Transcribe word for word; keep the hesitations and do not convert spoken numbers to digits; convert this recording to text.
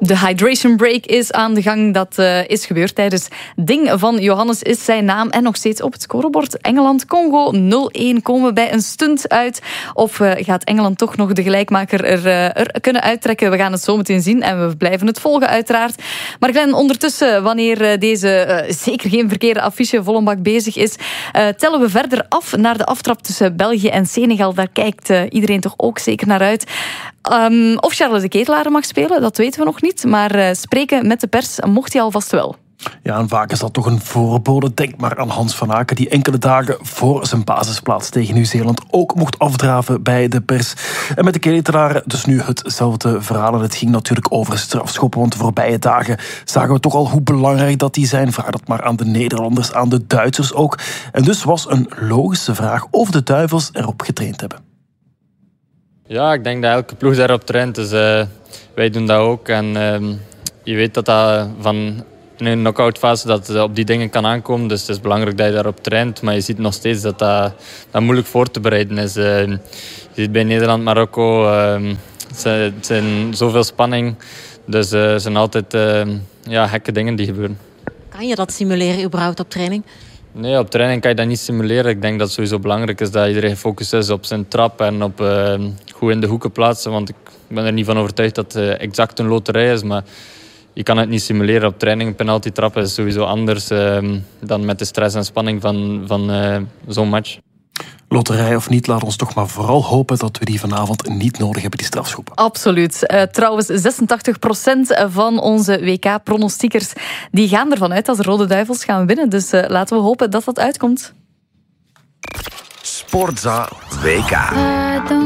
De hydration break is aan de gang. Dat uh, is gebeurd tijdens Ding van Johannes is zijn naam. En nog steeds op het scorebord Engeland-Congo nul-een. Komen we bij een stunt uit? Of uh, gaat Engeland toch nog de gelijkmaker er, uh, er kunnen uittrekken? We gaan het zo meteen zien en we blijven het volgen uiteraard. Maar Glenn, ondertussen, wanneer uh, deze uh, zeker geen verkeerde affiche volle bak bezig is, uh, tellen we verder af naar de aftrap tussen België en Senegal. Daar kijkt uh, iedereen toch ook zeker naar uit. Um, of Charles de Ketelaere mag spelen, dat weten we nog niet. Maar uh, spreken met de pers mocht hij alvast wel. Ja, en vaak is dat toch een voorbode. Denk maar aan Hans van Aken, die enkele dagen voor zijn basisplaats tegen Nieuw-Zeeland ook mocht afdraven bij de pers. En met de Ketelaere dus nu hetzelfde verhaal. En het ging natuurlijk over strafschoppen, want de voorbije dagen zagen we toch al hoe belangrijk dat die zijn. Vraag dat maar aan de Nederlanders, aan de Duitsers ook. En dus was een logische vraag of de Duivels erop getraind hebben. Ja, ik denk dat elke ploeg daarop traint. Dus uh, wij doen dat ook. En uh, je weet dat dat van in een knock-out fase dat het op die dingen kan aankomen. Dus het is belangrijk dat je daarop traint. Maar je ziet nog steeds dat dat, dat moeilijk voor te bereiden is. Uh, je ziet bij Nederland, Marokko, uh, het zijn zoveel spanning. Dus uh, er zijn altijd uh, ja, gekke dingen die gebeuren. Kan je dat simuleren überhaupt op training? Nee, op training kan je dat niet simuleren. Ik denk dat het sowieso belangrijk is dat iedereen gefocust is op zijn trap en op uh, goed in de hoeken plaatsen. Want ik ben er niet van overtuigd dat het uh, exact een loterij is. Maar je kan het niet simuleren op training. Een penalty trappen is sowieso anders uh, dan met de stress en spanning van, van uh, zo'n match. Loterij of niet, laat ons toch maar vooral hopen dat we die vanavond niet nodig hebben, die strafschoppen. Absoluut. Uh, trouwens, zesentachtig procent van onze W K-pronostiekers die gaan ervan uit dat de Rode Duivels gaan winnen. Dus uh, laten we hopen dat dat uitkomt. Sportza W K.